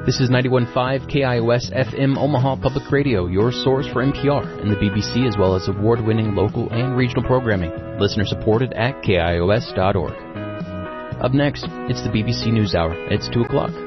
This is 91.5 KIOS FM Omaha Public Radio, your source for NPR and the BBC, as well as award-winning local and regional programming. Listener supported at KIOS.org. Up next, it's the BBC NewsHour. It's 2 o'clock.